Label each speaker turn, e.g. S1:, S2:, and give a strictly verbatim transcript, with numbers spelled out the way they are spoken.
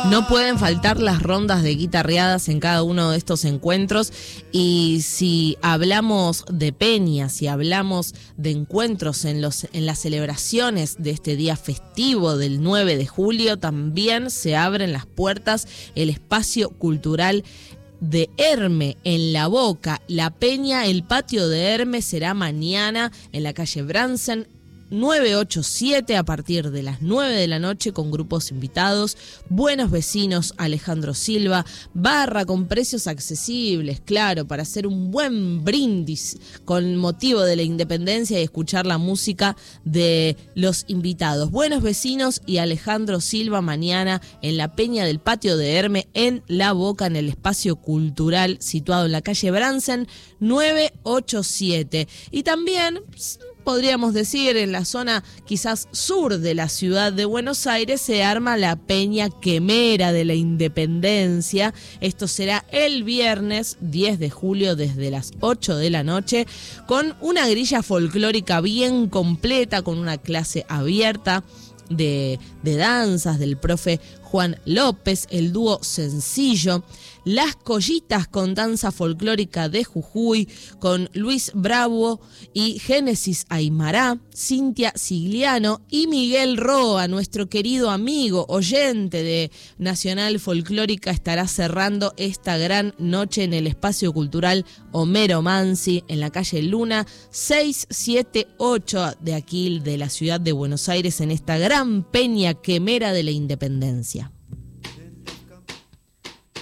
S1: No pueden faltar las rondas de guitarreadas en cada uno de estos encuentros, y si hablamos de peñas, si hablamos de encuentros en, los, en las celebraciones de este día festivo del nueve de julio, también se abren las puertas el espacio cultural de Herme en La Boca. La peña, el patio de Herme, será mañana en la calle Bransen nueve ochenta y siete a partir de las nueve de la noche, con grupos invitados, Buenos Vecinos, Alejandro Silva, barra con precios accesibles, claro, para hacer un buen brindis con motivo de la independencia y escuchar la música de los invitados. Buenos Vecinos y Alejandro Silva mañana en la peña del patio de Herme en La Boca, en el espacio cultural situado en la calle Bransen nueve ochenta y siete. Y también podríamos decir, en la zona quizás sur de la ciudad de Buenos Aires se arma la Peña Quemera de la Independencia. Esto será el viernes diez de julio desde las ocho de la noche, con una grilla folclórica bien completa, con una clase abierta de, de danzas del profe Juan López, el dúo Sencillo, Las Collitas con danza folclórica de Jujuy, con Luis Bravo y Génesis Aymará, Cintia Sigliano y Miguel Roa, nuestro querido amigo, oyente de Nacional Folclórica, estará cerrando esta gran noche en el espacio cultural Homero Mansi, en la calle Luna seiscientos setenta y ocho de aquí de la ciudad de Buenos Aires, en esta gran peña quemera de la Independencia.